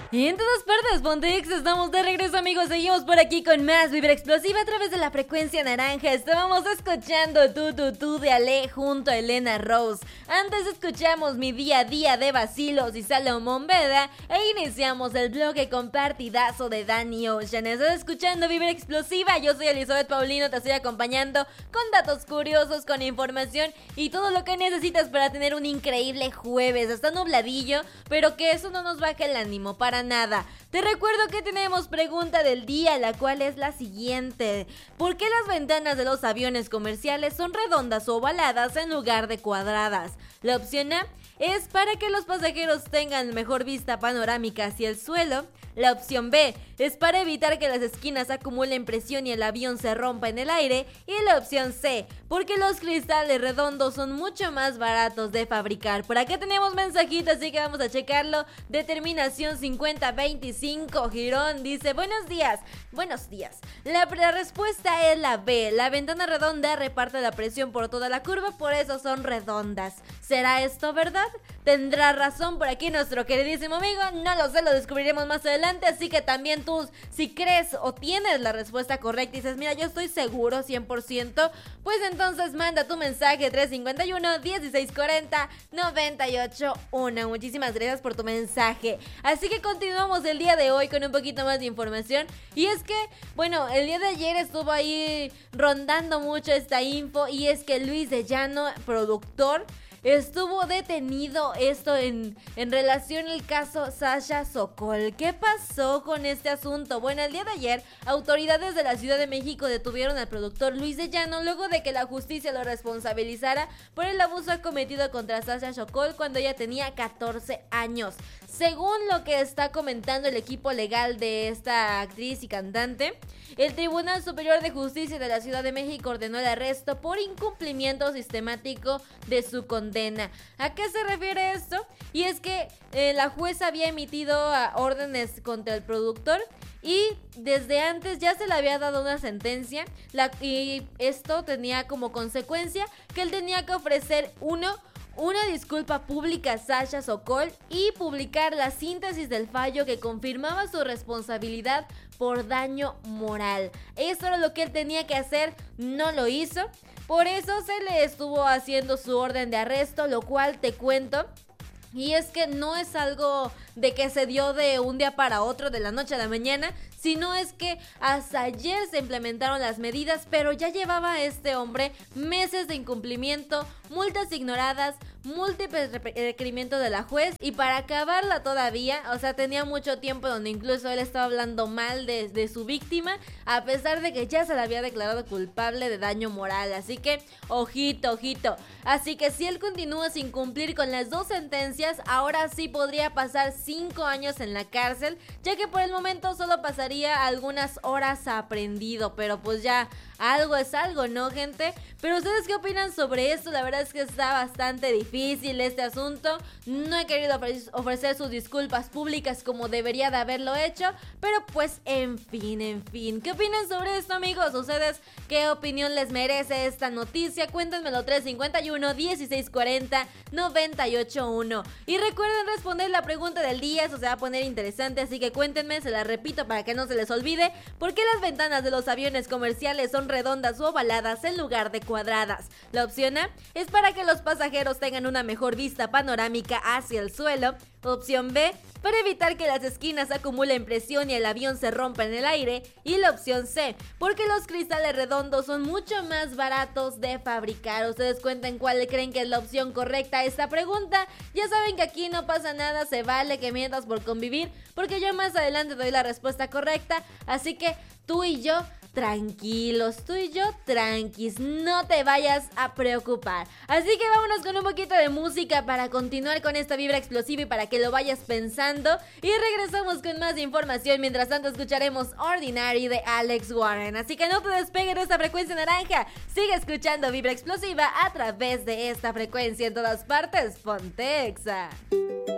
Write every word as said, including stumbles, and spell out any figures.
Y en todas partes, Pontex, estamos de regreso, amigos. Seguimos por aquí con más Vibra Explosiva a través de la frecuencia naranja. Estábamos escuchando Tu Tu Tu de Ale junto a Elena Rose. Antes escuchamos Mi Día a Día de Bacilos y Salomón Veda. E iniciamos el bloque con Partidazo de Danny Ocean. Estás escuchando Vibra Explosiva. Yo soy Elizabeth Paulino, te estoy acompañando con datos curiosos, con información y todo lo que necesitas para tener un increíble jueves. Está nubladillo, pero que eso no nos baje el ánimo para nada. Te recuerdo que tenemos pregunta del día, la cual es la siguiente: ¿por qué las ventanas de los aviones comerciales son redondas o ovaladas en lugar de cuadradas? La opción A es para que los pasajeros tengan mejor vista panorámica hacia el suelo. La opción B es para evitar que las esquinas acumulen presión y el avión se rompa en el aire. Y la opción C, porque los cristales redondos son mucho más baratos de fabricar. Por acá tenemos mensajito, así que vamos a checarlo. Determinación cincuenta veinticinco Girón dice: buenos días, buenos días. La, la respuesta es la B. La ventana redonda reparte la presión por toda la curva, por eso son redondas. ¿Será esto verdad? ¿Tendrá razón por aquí nuestro queridísimo amigo? No lo sé, lo descubriremos más adelante. Así que también tú, si crees o tienes la respuesta correcta y dices: mira, yo estoy seguro cien por ciento, pues entonces manda tu mensaje tres cinco uno, dieciséis cuarenta, noventa y ocho uno. Muchísimas gracias por tu mensaje. Así que continuamos el día de hoy con un poquito más de información. Y es que, bueno, el día de ayer estuvo ahí rondando mucho esta info. Y es que Luis de Llano, productor, estuvo detenido, esto en, en relación al caso Sasha Sokol. ¿Qué pasó con este asunto? Bueno, el día de ayer, autoridades de la Ciudad de México detuvieron al productor Luis de Llano luego de que la justicia lo responsabilizara por el abuso cometido contra Sasha Sokol cuando ella tenía catorce años. Según lo que está comentando el equipo legal de esta actriz y cantante, el Tribunal Superior de Justicia de la Ciudad de México ordenó el arresto por incumplimiento sistemático de su condena. ¿A qué se refiere esto? Y es que eh, la jueza había emitido uh, órdenes contra el productor y desde antes ya se le había dado una sentencia, la, y esto tenía como consecuencia que él tenía que ofrecer uno una disculpa pública a Sasha Sokol y publicar la síntesis del fallo que confirmaba su responsabilidad por daño moral. Eso era lo que él tenía que hacer, no lo hizo. Por eso se le estuvo haciendo su orden de arresto, lo cual te cuento. Y es que no es algo de que se dio de un día para otro, de la noche a la mañana, sino es que hasta ayer se implementaron las medidas, pero ya llevaba este hombre meses de incumplimiento, multas ignoradas, múltiples requerimientos de la juez, y para acabarla todavía, o sea, tenía mucho tiempo donde incluso él estaba hablando mal de, de su víctima, a pesar de que ya se le había declarado culpable de daño moral. Así que, ojito, ojito. Así que si él continúa sin cumplir con las dos sentencias, ahora sí podría pasar cinco años en la cárcel, ya que por el momento solo pasaría algunas horas aprendido, pero pues ya algo es algo, ¿no, gente? Pero ¿ustedes qué opinan sobre esto? La verdad es que está bastante difícil este asunto. No he querido ofrecer sus disculpas públicas como debería de haberlo hecho, pero pues en fin, en fin. ¿Qué opinan sobre esto, amigos? ¿Ustedes qué opinión les merece esta noticia? Cuéntenmelo tres cinco uno, dieciséis cuarenta, noventa y ocho uno. Y recuerden responder la pregunta del día, eso se va a poner interesante, así que cuéntenme, se la repito para que no se les olvide: ¿por qué las ventanas de los aviones comerciales son redondas o ovaladas en lugar de cuadradas? La opción A es para que los pasajeros tengan una mejor vista panorámica hacia el suelo. Opción B, para evitar que las esquinas acumulen presión y el avión se rompa en el aire. Y la opción C, porque los cristales redondos son mucho más baratos de fabricar. Ustedes cuenten cuál creen que es la opción correcta a esta pregunta. Ya saben que aquí no pasa nada, se vale que mientas por convivir, porque yo más adelante doy la respuesta correcta. Así que tú y yo tranquilos, tú y yo tranquis, no te vayas a preocupar. Así que vámonos con un poquito de música para continuar con esta vibra explosiva y para que lo vayas pensando. Y regresamos con más información. Mientras tanto escucharemos Ordinary de Alex Warren. Así que no te despegues de esta frecuencia naranja. Sigue escuchando vibra explosiva a través de esta frecuencia en todas partes. Ponte Exa.